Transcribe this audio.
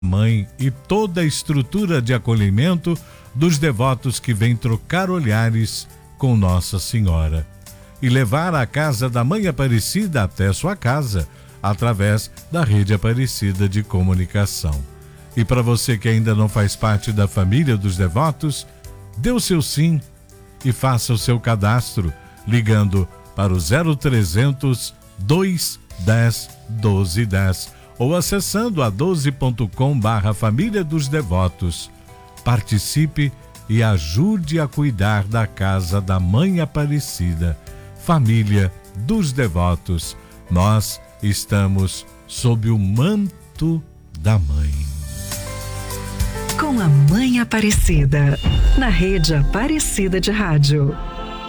Mãe e toda a estrutura de acolhimento dos devotos que vêm trocar olhares com Nossa Senhora e levar a casa da Mãe Aparecida até sua casa, através da Rede Aparecida de Comunicação. E para você que ainda não faz parte da família dos devotos, dê o seu sim e faça o seu cadastro ligando para o 0300 210 1210 ou acessando a 12.com/Família dos Devotos. Participe e ajude a cuidar da casa da Mãe Aparecida. Família dos Devotos, nós estamos sob o manto da Mãe. Com a Mãe Aparecida, na Rede Aparecida de Rádio.